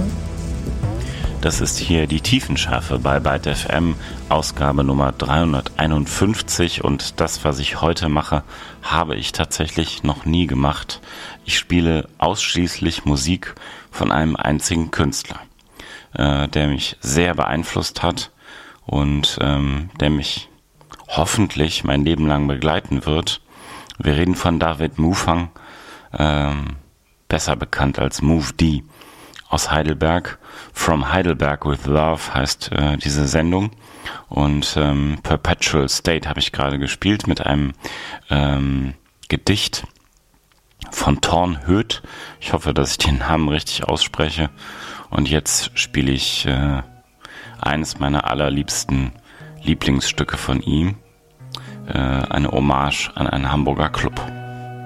Das ist hier die Tiefenschärfe bei Byte FM, Ausgabe Nummer 351, und das, was ich heute mache, habe ich tatsächlich noch nie gemacht. Ich spiele ausschließlich Musik von einem einzigen Künstler, der mich sehr beeinflusst hat und der mich hoffentlich mein Leben lang begleiten wird. Wir reden von David Mufang, besser bekannt als Move D, aus Heidelberg. From Heidelberg with Love heißt diese Sendung, und Perpetual State habe ich gerade gespielt mit einem Gedicht von Thorn Höth. Ich hoffe, dass ich den Namen richtig ausspreche, und jetzt spiele ich eines meiner allerliebsten Lieblingsstücke von ihm, eine Hommage an einen Hamburger Club.